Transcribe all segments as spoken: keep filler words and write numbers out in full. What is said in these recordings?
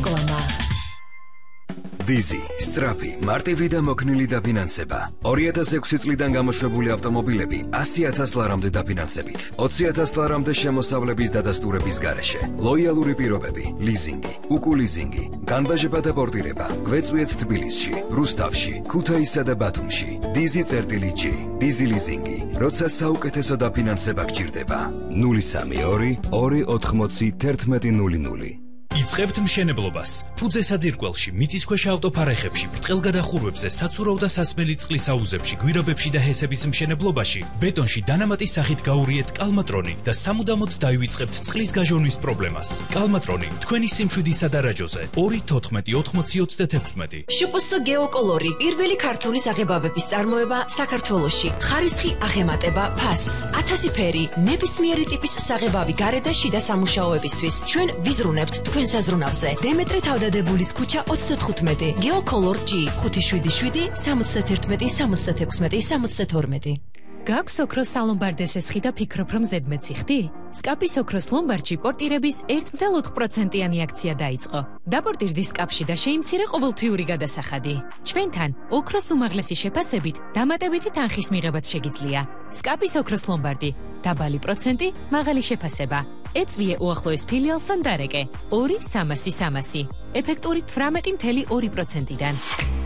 რეკლამა. Dizzy, Strapi, მარტივი და მოქნილი დაფინანსება. ორი ათას ექვსი წლიდან გამოშვებული ავტომობილები ასი ათას ლარამდე დაფინანსებით. ოცი ათას ლარამდე შემოსავლების დადასტურების გარეშე. ლოიალური პირობები, ლიზინგი, უკულიზინგი, განბაჟება და პორტირება. გვეწვიეთ თბილისში, რუსთავში, ქუთაისსა და ბათუმში. Dizzy წერტილი G, Dizzy ლიზინგი. როცა საუკეთესო დაფინანსება გჭირდება. ნული სამი ორი ორი ოთხმოცი თერთმეტი ნული ნული. იწყებთ მშენებლობას. ფუძე საძირკველში, მიწისქვეშა ავტოფარეხებში, ბრტყელგადახურვებზე, საცურაო და სასმელი წყლის აუზებში, გვირაბებში და ჰესების მშენებლობაში, ბეტონში დანამატის სახით გაურიეთ კალმატრონი და სამუდამოდ დაივიწყებთ წყლის გაჟონვის პრობლემას. კალმატრონი თქვენი სიმშვიდისა და რაჯოზე. ორი თოთხმეტი ოთხმოცი ოცდაექვსმეტი. შპს გეოკოლორი, პირველი ქართული საღებავების წარმოება საქართველოში. ხარისხი აღემატება ფასს. ათასი ფერი, ნებისმიერი ტიპის საღებავი გარე და შიდა სამუშაოებისთვის. ჩვენ ვიზრუნებთ თქვენ საზრუნავზე. დემეტრე თავდადებულის ქუჩა ოცდათხუთმეტი. გეოკოლორ G ხუთი შვიდი შვიდი სამოცდაერთმეტი სამოცდაექვსმეტი სამოცდათორმეტი. გაქვს ოქროს სალომბარდესის ხი და ფიქრობ რომ ზედმეტი ხდი? სკაპის ოქროს ლომბარდში პორტირების ერთ ათას ოთხ პროცენტიანი აქცია დაიწყო. დაპორტირდი სკაპში და შეიმცირე ყოველთვიური გადასახადი. ჩვენთან ოქროს უმაღლესი შეფასებით დამატებითი თანხის მიღებაც შეგიძლია. სკაპის ოქროს ლომბარდი, დაბალი პროცენტი, მაღალი შეფასება. ეწვიე უახლოეს ფილიალსთან დარეკე. ორი სამასი სამასი. ეფექტური თვრამეტი მთელი ორი პროცენტიდან.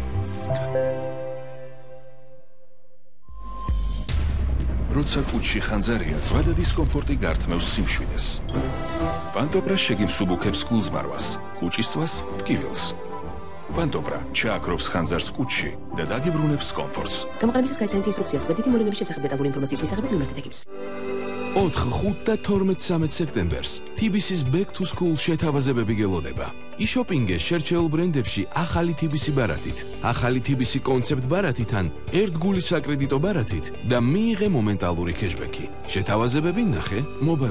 როცა კუჩში ხანძარია, ძმა და დისკომფორტი გართმევს სიმშვიდეს. პანტობრა შეგიმსუბუქებს გულზმარვას, კუჩისთვის ტკივილს. პანტობრა ჩააქრობს ხანძარს კუჩში და დაგიბრუნებს კომფორტს. გამოყენებისას გაიცანით ინსტრუქციას გვერდითი მოვლენების შესახებ დეტალური ინფორმაციის მისაღებად მიმართეთ ეკიპს. ოთხ, ხუთ და თორმეტ სამეც სექტემბერს T B C-ის Back to School შეთავაზებები გელოდება. იშოპინგე შერჩეულ ბრენდებში ახალი T B C ბარათით, ახალი T B C კონცეპტ ბარათით ან ერთგული საკრედიტო ბარათით და მიიღე მომენტალური ქეშბექი. შეთავაზებები ნახე მობაილ